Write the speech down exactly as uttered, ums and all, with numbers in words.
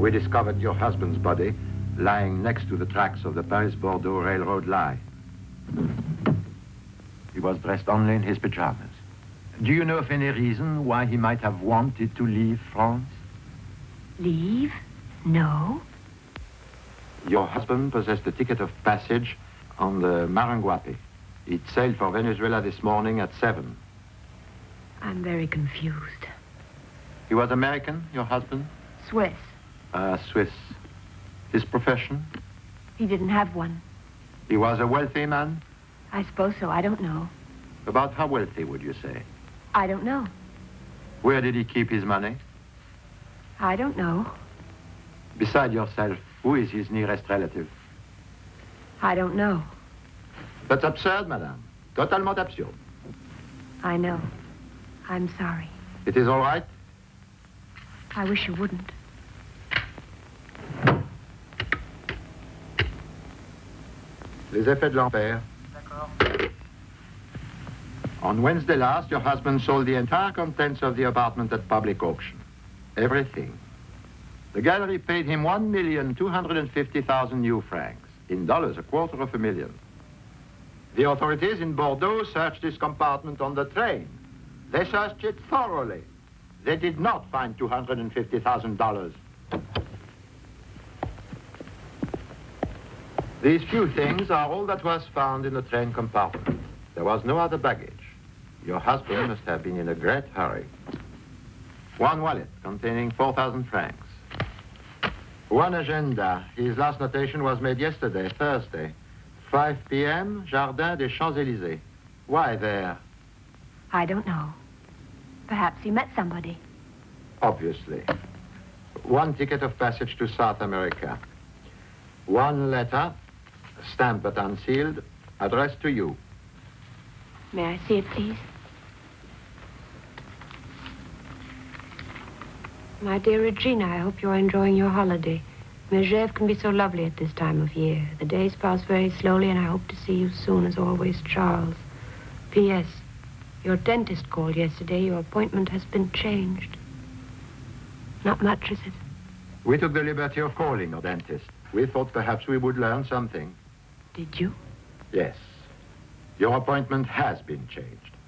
We discovered your husband's body lying next to the tracks of the Paris-Bordeaux railroad line. He was dressed only in his pajamas. Do you know of any reason why he might have wanted to leave France? Leave? No. Your husband possessed a ticket of passage on the Maranguape. It sailed for Venezuela this morning at seven. I'm very confused. He was American, your husband? Swiss. Uh, Swiss. His profession? He didn't have one. He was a wealthy man? I suppose so. I don't know. About how wealthy, would you say? I don't know. Where did he keep his money? I don't know. Beside yourself, who is his nearest relative? I don't know. That's absurd, madame. Totalement absurde. I know. I'm sorry. It is all right? I wish you wouldn't. Les effets de l'Empire. On Wednesday last, your husband sold the entire contents of the apartment at public auction. Everything. The gallery paid him one million two hundred fifty thousand new francs. In dollars, a quarter of a million. The authorities in Bordeaux searched this compartment on the train. They searched it thoroughly. They did not find two hundred fifty thousand dollars. These few things are all that was found in the train compartment. There was no other baggage. Your husband must have been in a great hurry. One wallet containing four thousand francs. One agenda. His last notation was made yesterday, Thursday. five p m, Jardin des Champs-Élysées. Why there? I don't know. Perhaps he met somebody. Obviously. One ticket of passage to South America. One letter, stamped but unsealed, addressed to you. May I see it, please? My dear Regina, I hope you're enjoying your holiday. Megève can be so lovely at this time of year. The days pass very slowly, and I hope to see you soon, as always, Charles. P S Your dentist called yesterday. Your appointment has been changed. Not much, is it? We took the liberty of calling a dentist. We thought perhaps we would learn something. Did you? Yes. Your appointment has been changed.